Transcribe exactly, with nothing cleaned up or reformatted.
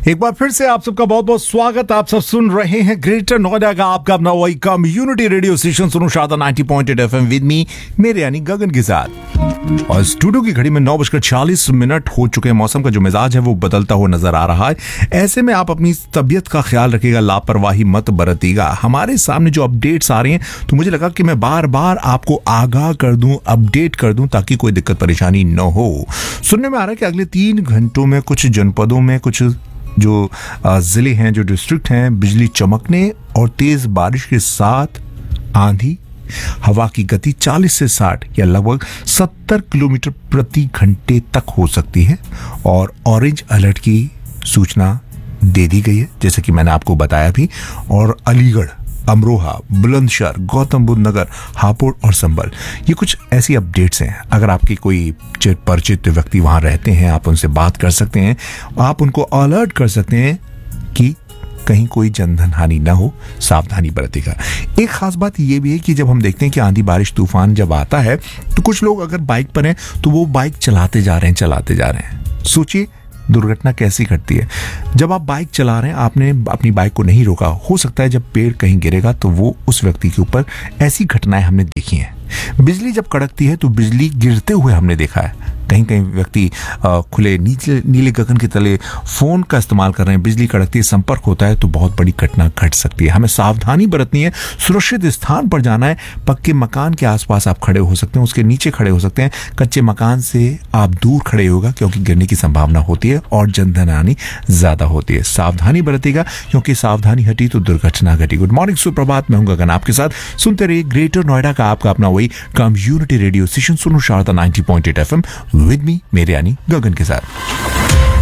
एक बार फिर से आप सबका बहुत बहुत स्वागत। आप सब सुन रहे हैं ग्रेटर नोएडा का आपका अपना वही कम्युनिटी रेडियो स्टेशन सुनो Sharda ninety point eight FM with me मेरे यानी गगन के साथ। और स्टूडियो की घड़ी में नौ बजकर चालीस मिनट हो चुके हैं। मौसम का जो मिजाज है वो बदलता हुआ नजर आ रहा है। ऐसे में आप अपनी तबीयत का ख्याल रखिएगा, लापरवाही मत बरतिएगा। हमारे सामने जो अपडेट्स आ रहे हैं तो मुझे लगा कि मैं बार बार आपको आगाह कर दूं, अपडेट कर दूं ताकि कोई दिक्कत परेशानी न हो। सुनने में आ रहा है कि अगले तीन घंटों में कुछ जनपदों में, कुछ जो जिले हैं, जो डिस्ट्रिक्ट हैं, बिजली चमकने और तेज बारिश के साथ आंधी, हवा की गति चालीस से साठ या लगभग सत्तर किलोमीटर प्रति घंटे तक हो सकती है। और ऑरेंज अलर्ट की सूचना दे दी गई है, जैसे कि मैंने आपको बताया भी। और अलीगढ़, अमरोहा, बुलंदशहर, गौतम बुद्ध नगर, हापुड़ और संभल, ये कुछ ऐसी अपडेट्स हैं। अगर आपके कोई परिचित व्यक्ति वहां रहते हैं, आप उनसे बात कर सकते हैं, आप उनको अलर्ट कर सकते हैं कि कहीं कोई जनधन हानि ना हो, सावधानी बरतेगा। एक खास बात यह भी है कि जब हम देखते हैं कि आंधी बारिश तूफान जब आता है तो कुछ लोग अगर बाइक पर हैं तो वो बाइक चलाते जा रहे हैं चलाते जा रहे हैं सोचिए दुर्घटना कैसी घटती है। जब आप बाइक चला रहे हैं, आपने अपनी बाइक को नहीं रोका, हो सकता है जब पेड़ कहीं गिरेगा तो वो उस व्यक्ति के ऊपर, ऐसी घटनाएं हमने देखी हैं। बिजली जब कड़कती है तो बिजली गिरते हुए हमने देखा है। कहीं कहीं व्यक्ति खुले नीले नीले गगन के तले फोन का इस्तेमाल कर रहे हैं, बिजली कड़कती है, संपर्क होता है तो बहुत बड़ी घटना घट सकती है। हमें सावधानी बरतनी है, सुरक्षित स्थान पर जाना है। पक्के मकान के आसपास आप खड़े हो सकते हैं, उसके नीचे खड़े हो सकते हैं। कच्चे मकान से आप दूर खड़े होगा क्योंकि गिरने की संभावना होती है और जनधन हानि ज्यादा होती है। सावधानी बरतेगा क्योंकि सावधानी हटी तो दुर्घटना घटी। गुड मॉर्निंग, सुप्रभात, मैं हूं गगन आपके साथ। सुनते रहिए ग्रेटर नोएडा का आपका अपना वही कम्युनिटी रेडियो स्टेशन सुनो Sharda ninety point eight FM with me मेरे यानी गगन के साथ।